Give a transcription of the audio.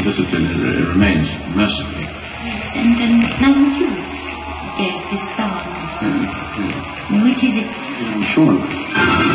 discipline remains, mercifully. Yes, and now you, Dave, this star concerns. Yeah. Which is it? I'm sure of it.